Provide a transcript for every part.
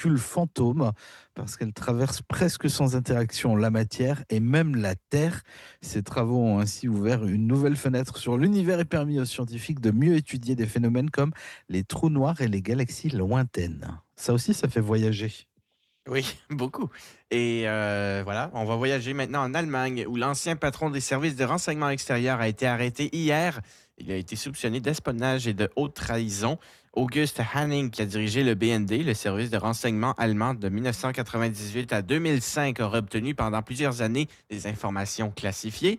particule fantôme parce qu'elle traverse presque sans interaction la matière et même la Terre. Ces travaux ont ainsi ouvert une nouvelle fenêtre sur l'univers et permis aux scientifiques de mieux étudier des phénomènes comme les trous noirs et les galaxies lointaines. Ça aussi, ça fait voyager. Oui, beaucoup. Et voilà, on va voyager maintenant en Allemagne, où l'ancien patron des services de renseignement extérieur a été arrêté hier. Il a été soupçonné d'espionnage et de haute trahison. August Hanning, qui a dirigé le BND, le service de renseignement allemand de 1998 à 2005, aurait obtenu pendant plusieurs années des informations classifiées.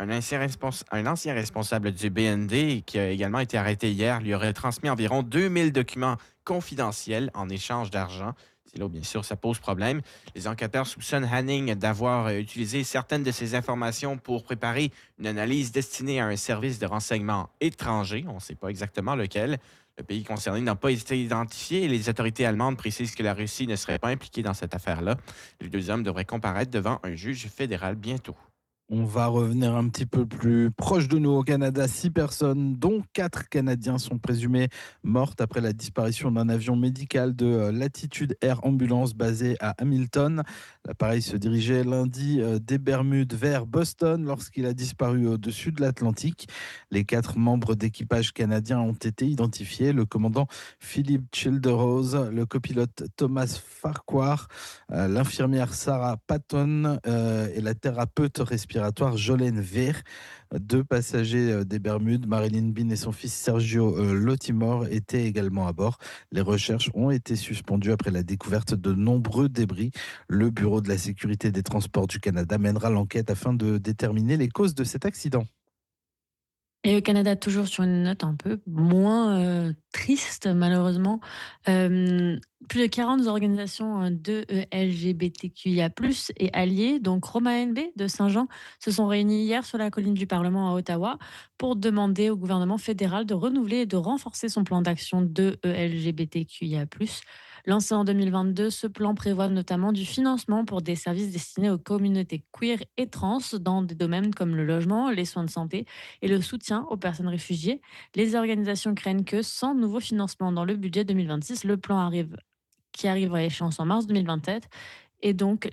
Un ancien responsable du BND, qui a également été arrêté hier, lui aurait transmis environ 2000 documents confidentiels en échange d'argent. C'est là où, bien sûr, ça pose problème. Les enquêteurs soupçonnent Hanning d'avoir utilisé certaines de ces informations pour préparer une analyse destinée à un service de renseignement étranger. On ne sait pas exactement lequel. Le pays concerné n'a pas été identifié et les autorités allemandes précisent que la Russie ne serait pas impliquée dans cette affaire-là. Les deux hommes devraient comparaître devant un juge fédéral bientôt. On va revenir un petit peu plus proche de nous au Canada. 6 personnes, dont 4 Canadiens, sont présumées mortes après la disparition d'un avion médical de Latitude Air Ambulance basé à Hamilton. L'appareil se dirigeait lundi des Bermudes vers Boston lorsqu'il a disparu au-dessus de l'Atlantique. Les 4 membres d'équipage canadiens ont été identifiés. Le commandant Philip Childerose, le copilote Thomas Farquhar, l'infirmière Sarah Patton et la thérapeute respiratoire Jolene Veer. 2 passagers des Bermudes, Marilyn Bean et son fils Sergio Lotimore, étaient également à bord. Les recherches ont été suspendues après la découverte de nombreux débris. Le Bureau de la sécurité des transports du Canada mènera l'enquête afin de déterminer les causes de cet accident. Et au Canada, toujours sur une note un peu moins, triste malheureusement, hem, plus de 40 organisations, de, LGBTQIA+ et alliées, donc Roma NB de Saint-Jean, se sont réunies hier sur la colline du Parlement à Ottawa pour demander au gouvernement fédéral de renouveler et de renforcer son plan d'action de LGBTQIA+. Lancé en 2022, ce plan prévoit notamment du financement pour des services destinés aux communautés queer et trans dans des domaines comme le logement, les soins de santé et le soutien aux personnes réfugiées. Les organisations craignent que, sans nouveau financement dans le budget 2026, le plan qui arrive à échéance en mars 2027. Et donc,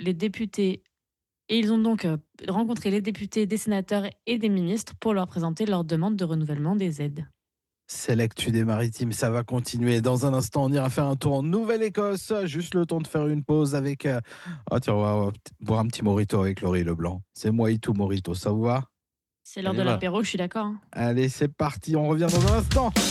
ils ont donc rencontré les députés, des sénateurs et des ministres pour leur présenter leur demande de renouvellement des aides. C'est l'actu des maritimes, ça va continuer. Dans un instant, on ira faire un tour en Nouvelle-Écosse. Juste le temps de faire une pause avec... Ah tiens, on va boire un petit morito avec Laurie Leblanc. C'est Mojito Morito, ça vous va? C'est On l'heure y de va. l'apéro, je suis d'accord, hein. Allez, c'est parti, on revient dans un instant.